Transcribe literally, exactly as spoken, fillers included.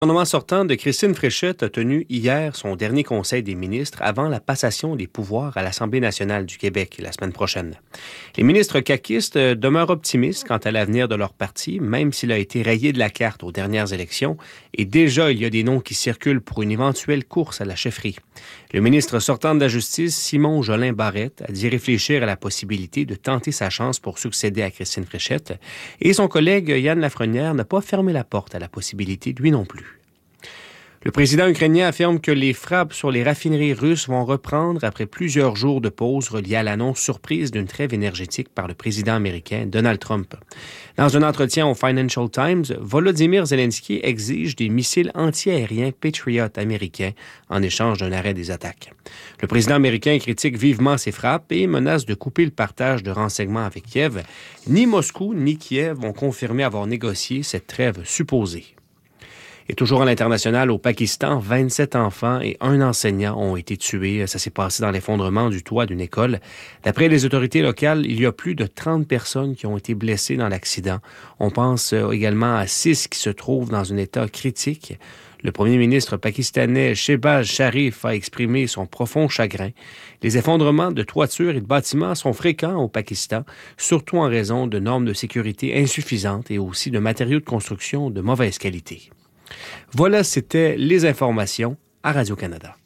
Le gouvernement sortant de Christine Fréchette a tenu hier son dernier conseil des ministres avant la passation des pouvoirs à l'Assemblée nationale du Québec la semaine prochaine. Les ministres caquistes demeurent optimistes quant à l'avenir de leur parti, même s'il a été rayé de la carte aux dernières élections, et déjà il y a des noms qui circulent pour une éventuelle course à la chefferie. Le ministre sortant de la Justice, Simon Jolin Barrette, a dit réfléchir à la possibilité de tenter sa chance pour succéder à Christine Fréchette, et son collègue Yann Lafrenière n'a pas fermé la porte à la possibilité, lui non plus. Le président ukrainien affirme que les frappes sur les raffineries russes vont reprendre après plusieurs jours de pause reliés à l'annonce surprise d'une trêve énergétique par le président américain Donald Trump. Dans un entretien au Financial Times, Volodymyr Zelensky exige des missiles anti-aériens Patriot américains en échange d'un arrêt des attaques. Le président américain critique vivement ces frappes et menace de couper le partage de renseignements avec Kiev. Ni Moscou ni Kiev ont confirmé avoir négocié cette trêve supposée. Et toujours à l'international, au Pakistan, vingt-sept enfants et un enseignant ont été tués. Ça s'est passé dans l'effondrement du toit d'une école. D'après les autorités locales, il y a plus de trente personnes qui ont été blessées dans l'accident. On pense également à six qui se trouvent dans un état critique. Le premier ministre pakistanais Shehbaz Sharif a exprimé son profond chagrin. Les effondrements de toitures et de bâtiments sont fréquents au Pakistan, surtout en raison de normes de sécurité insuffisantes et aussi de matériaux de construction de mauvaise qualité. Voilà, c'était les informations à Radio-Canada.